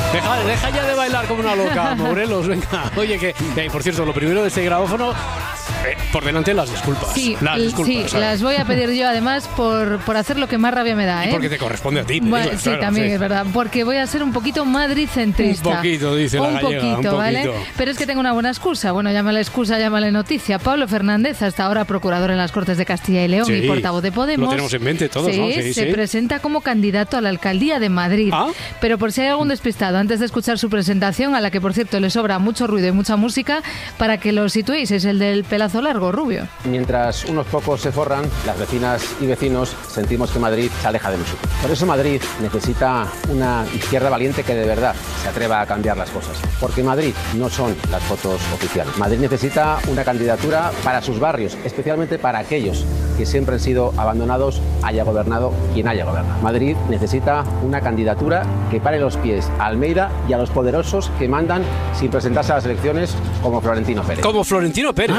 Deja ya de bailar como una loca, Morelos, venga. Oye, que por cierto, lo primero de este grabófono, por delante las disculpas. Sí, ¿sabes? las voy a pedir yo además por hacer lo que más rabia me da. Y porque te corresponde a ti. Bueno, sí, claro, también es verdad. Porque voy a ser un poquito madricentrista. Un poquito, dice la gallega. Un poquito, ¿vale? Pero es que tengo una buena excusa. Bueno, llámale excusa, llámale noticia. Pablo Fernández, hasta ahora procurador en las Cortes de Castilla y León y portavoz de Podemos. Lo tenemos en mente todos, ¿no? Sí, se presenta como candidato a la alcaldía de Madrid. Pero por si hay algún despistado, antes de escuchar su presentación, a la que por cierto le sobra mucho ruido y mucha música, para que lo situéis, es el del pelazo largo, rubio. Mientras unos pocos se forran, las vecinas y vecinos sentimos que Madrid se aleja de nosotros. Por eso Madrid necesita una izquierda valiente que de verdad se atreva a cambiar las cosas. Porque Madrid no son las fotos oficiales. Madrid necesita una candidatura para sus barrios, especialmente para aquellos que siempre han sido abandonados, haya gobernado quien haya gobernado. Madrid necesita una candidatura que pare los pies a Almeida y a los poderosos que mandan sin presentarse a las elecciones, como Florentino Pérez. Como Florentino Pérez.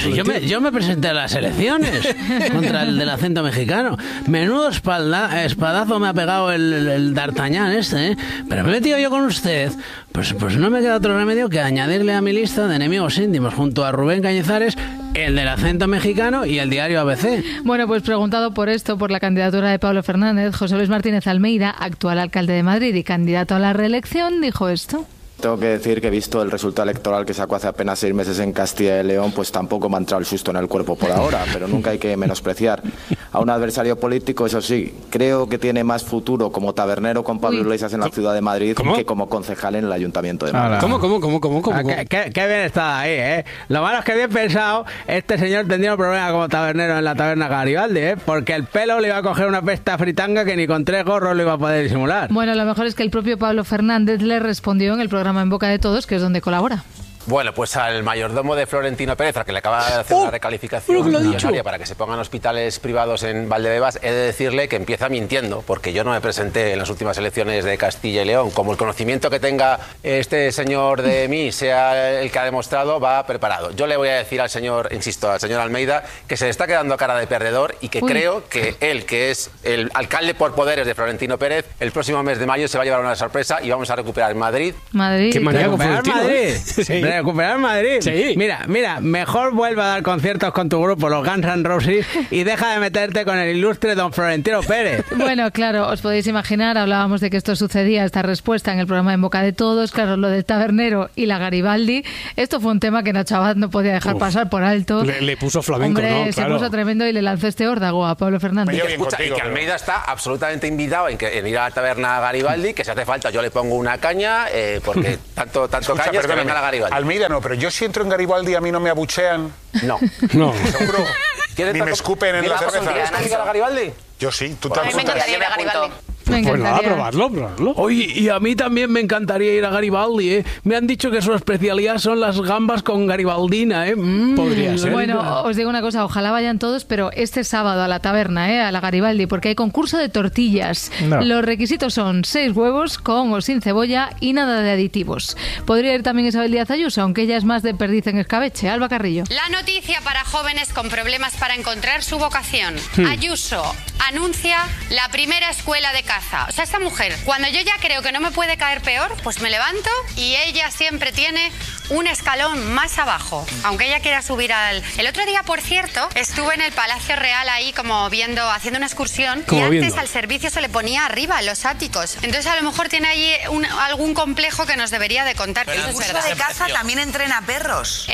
Yo me presenté a las elecciones contra el del acento mexicano. Menudo espadazo me ha pegado el D'Artagnan este, ¿eh? Pero me he metido yo con usted. Pues no me queda otro remedio que añadirle a mi lista de enemigos íntimos junto a Rubén Cañizares, el del acento mexicano y el diario ABC. Bueno, pues preguntado por esto, por la candidatura de Pablo Fernández, José Luis Martínez Almeida, actual alcalde de Madrid y candidato a la reelección, dijo esto. Tengo que decir que, visto el resultado electoral que sacó hace apenas 6 meses en Castilla y León, pues tampoco me ha entrado el susto en el cuerpo por ahora, pero nunca hay que menospreciar a un adversario político. Eso sí, creo que tiene más futuro como tabernero con Pablo Iglesias en la ciudad de Madrid que como concejal en el Ayuntamiento de Madrid. ¿Cómo? Qué bien está ahí, ¿eh? Lo malo es que, bien pensado, este señor tendría un problema como tabernero en la taberna Garibaldi, ¿eh? Porque el pelo le iba a coger una pesta fritanga que ni con 3 gorros lo iba a poder disimular. Bueno, lo mejor es que el propio Pablo Fernández le respondió en el programa En Boca de Todos, que es donde colabora. Bueno, pues al mayordomo de Florentino Pérez, al que le acaba de hacer una recalificación millonaria para que se pongan hospitales privados en Valdebebas, he de decirle que empieza mintiendo, porque yo no me presenté en las últimas elecciones de Castilla y León. Como el conocimiento que tenga este señor de mí sea el que ha demostrado, va preparado. Yo le voy a decir al señor, insisto, al señor Almeida, que se le está quedando cara de perdedor y que creo que él, que es el alcalde por poderes de Florentino Pérez, el próximo mes de mayo se va a llevar una sorpresa y vamos a recuperar Madrid. Qué manía con Florentino, ¿eh? Sí. Recuperar Madrid. Sí. Mira, mejor vuelva a dar conciertos con tu grupo, los Guns N' Roses, y deja de meterte con el ilustre don Florentino Pérez. Bueno, claro, os podéis imaginar, hablábamos de que esto sucedía, esta respuesta en el programa En Boca de Todos, claro, lo del tabernero y la Garibaldi, esto fue un tema que Nacho Abad no podía dejar pasar por alto. Le puso flamenco, hombre, ¿no? Se puso tremendo y le lanzó este órdago a Pablo Fernández. Y que Almeida está absolutamente invitado en ir a la taberna Garibaldi, que si hace falta yo le pongo una caña, porque tanto caña es que venga la Garibaldi. Almeida no, pero yo si entro en Garibaldi a mí no me abuchean. No. Seguro. Ni me escupen en la cerveza. ¿Quieres ir a la Garibaldi? Yo sí, tú te A mí me encantaría ir a Garibaldi. Me encantaría. Pues nada, probarlo. Oye, y a mí también me encantaría ir a Garibaldi, ¿eh? Me han dicho que su especialidad son las gambas con garibaldina, ¿eh? Podría ser. Bueno, os digo una cosa, ojalá vayan todos, pero este sábado a la taberna, a la Garibaldi, porque hay concurso de tortillas. No. Los requisitos son 6 huevos con o sin cebolla y nada de aditivos. Podría ir también Isabel Díaz Ayuso, aunque ella es más de perdiz en escabeche. Alba Carrillo. La noticia para jóvenes con problemas para encontrar su vocación. Ayuso anuncia la primera escuela de caza. O sea, esta mujer, cuando yo ya creo que no me puede caer peor, pues me levanto y ella siempre tiene un escalón más abajo, aunque ella quiera subir al... El otro día, por cierto, estuve en el Palacio Real ahí como haciendo una excursión y antes al servicio se le ponía arriba, en los áticos. Entonces a lo mejor tiene allí algún complejo que nos debería de contar. ¿El curso de caza también entrena a perros?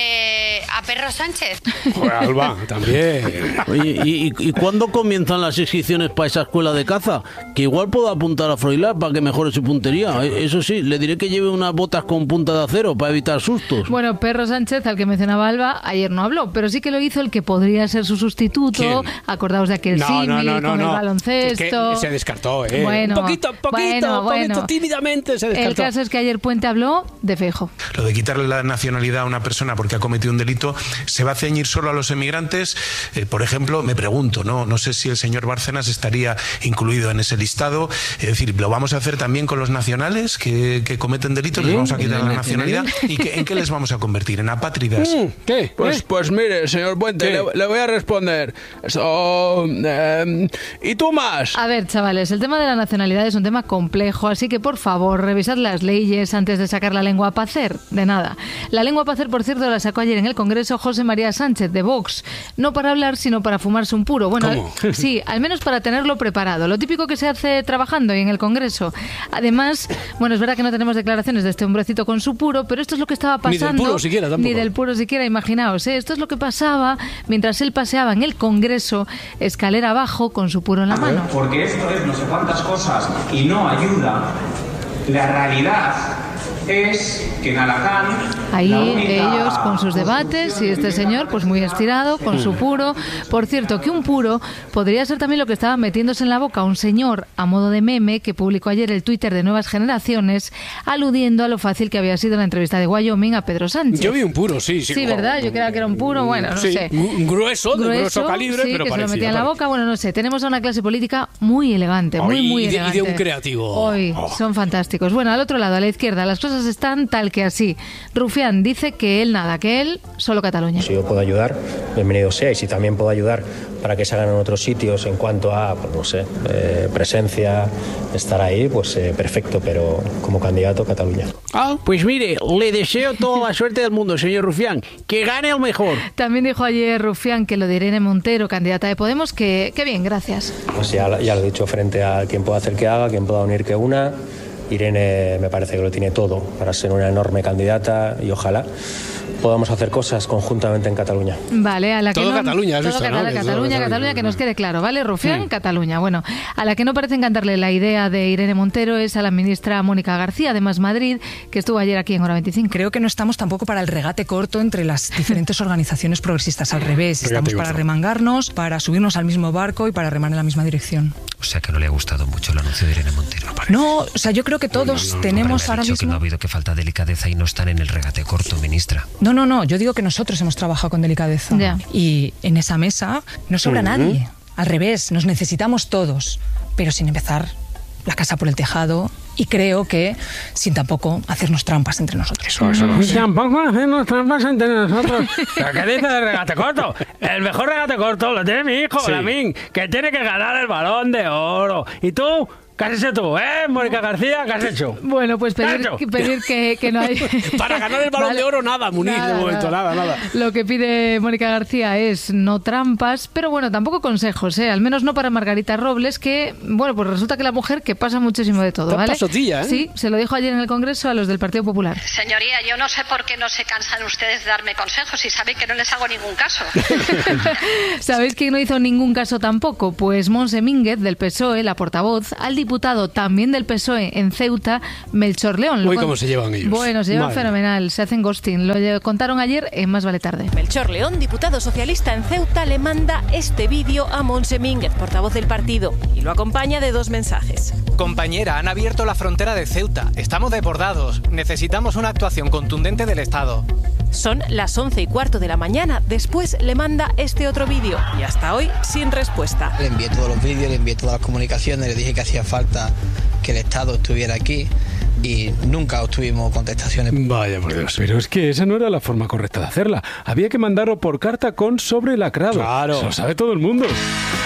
A Perro Sánchez. Pues Alba, también. Oye, ¿y cuándo comienzan las inscripciones para esa escuela de caza? Que igual puedo apuntar a Froilán para que mejore su puntería. Eso sí, le diré que lleve unas botas con punta de acero para evitar sustos. Bueno, Perro Sánchez, al que mencionaba Alba, ayer no habló, pero sí que lo hizo el que podría ser su sustituto. ¿Quién? Acordaos de aquel símil con el baloncesto. Es que se descartó, ¿eh? Bueno, un poquito, tímidamente se descartó. El caso es que ayer Puente habló de Feijóo. Lo de quitarle la nacionalidad a una persona porque ha cometido un delito planteamiento se va a ceñir solo a los emigrantes. Por ejemplo, me pregunto, no sé si el señor Bárcenas estaría incluido en ese listado. Es decir, ¿lo vamos a hacer también con los nacionales que cometen delitos? ¿Les vamos a quitar la nacionalidad? ¿Y en qué les vamos a convertir? ¿En apátridas? ¿Qué? Pues mire, señor Puente, le voy a responder. ¿Y tú más? A ver, chavales, el tema de la nacionalidad es un tema complejo, así que por favor, revisad las leyes antes de sacar la lengua a pacer. De nada. La lengua a pacer, por cierto, la sacó ayer en el Congreso José María Sánchez, de Vox. No para hablar, sino para fumarse un puro. Bueno, ¿cómo? Sí, al menos para tenerlo preparado. Lo típico que se hace trabajando y en el Congreso. Además, bueno, es verdad que no tenemos declaraciones de este hombrecito con su puro, pero esto es lo que estaba pasando. Ni del puro siquiera, tampoco. Ni del puro siquiera, imaginaos. Esto es lo que pasaba mientras él paseaba en el Congreso, escalera abajo, con su puro en la mano. Porque esto es no sé cuántas cosas y no ayuda. La realidad es que en Alacant... Ahí ellos con sus debates y este señor pues muy estirado con su puro. Por cierto, que un puro podría ser también lo que estaba metiéndose en la boca un señor a modo de meme que publicó ayer el Twitter de Nuevas Generaciones aludiendo a lo fácil que había sido la entrevista de Wyoming a Pedro Sánchez. Yo vi un puro, sí. Sí, ¿verdad? Yo creía que era un puro, bueno, no sé. Un grueso, de grueso calibre, sí, pero que parecía, se lo metía en la boca, bueno, no sé. Tenemos a una clase política muy elegante, muy elegante. Y de un creativo. Hoy son fantásticos. Bueno, al otro lado, a la izquierda, las cosas están tal que así. Rufián dice que él nada, que él solo Cataluña. Si yo puedo ayudar, bienvenido sea. Y si también puedo ayudar para que se hagan en otros sitios en cuanto a, pues no sé, presencia, estar ahí, pues perfecto, pero como candidato, Cataluña. Pues mire, le deseo toda la suerte del mundo, señor Rufián. Que gane el mejor. También dijo ayer Rufián que lo de Irene Montero, candidata de Podemos, que bien, gracias. Pues ya lo he dicho frente a quien pueda hacer que haga, quien pueda unir que una. Irene me parece que lo tiene todo para ser una enorme candidata y ojalá podamos hacer cosas conjuntamente en Cataluña. Vale, a la que todo no, Cataluña, todo visto, ¿no? Cataluña, que nos quede claro, ¿vale? Rufián, Cataluña. Bueno, a la que no parece encantarle la idea de Irene Montero es a la ministra Mónica García, de Más Madrid, que estuvo ayer aquí en Hora 25. Creo que no estamos tampoco para el regate corto entre las diferentes organizaciones progresistas, al revés. Estamos para remangarnos, para subirnos al mismo barco y para remar en la misma dirección. O sea, que no le ha gustado mucho el anuncio de Irene Montero. No, o sea, yo creo que todos tenemos ahora mismo... que no ha habido, que falta delicadeza y no están en el regate corto, ministra. No, yo digo que nosotros hemos trabajado con delicadeza. Ya. Y en esa mesa no sobra nadie. Al revés, nos necesitamos todos, pero sin empezar la casa por el tejado. Y creo que sin tampoco hacernos trampas entre nosotros. Eso no sé. Tampoco hacernos trampas entre nosotros. ¿Pero qué dice de regate corto? El mejor regate corto lo tiene mi hijo, Lamín, que tiene que ganar el Balón de Oro. ¿Y tú? ¿Qué has hecho tú, Mónica García? ¿Qué has hecho? Bueno, pues pedir que no hay... Para ganar el Balón de Oro, nada, Munir, de momento, nada. Lo que pide Mónica García es no trampas, pero bueno, tampoco consejos, al menos no para Margarita Robles, que, bueno, pues resulta que la mujer que pasa muchísimo de todo, ¿vale? Pasotilla, Sí, se lo dijo ayer en el Congreso a los del Partido Popular. Señoría, yo no sé por qué no se cansan ustedes de darme consejos y saben que no les hago ningún caso. ¿Sabéis quién no hizo ningún caso tampoco? Pues Montse Mínguez, del PSOE, la portavoz, al diputado también del PSOE en Ceuta, Melchor León. Uy, cómo se llevan ellos. Bueno, se llevan fenomenal, se hacen ghosting. Lo contaron ayer en Más Vale Tarde. Melchor León, diputado socialista en Ceuta, le manda este vídeo a Montse Mínguez, portavoz del partido, y lo acompaña de 2 mensajes. Compañera, han abierto la frontera de Ceuta. Estamos desbordados. Necesitamos una actuación contundente del Estado. Son las 11:15 de la mañana. Después le manda este otro vídeo y hasta hoy sin respuesta. Le envié todos los vídeos, le envié todas las comunicaciones, le dije que hacía falta que el Estado estuviera aquí y nunca obtuvimos contestaciones. Vaya por Dios, pero es que esa no era la forma correcta de hacerla. Había que mandarlo por carta con sobre lacrado. Claro. Eso lo sabe todo el mundo.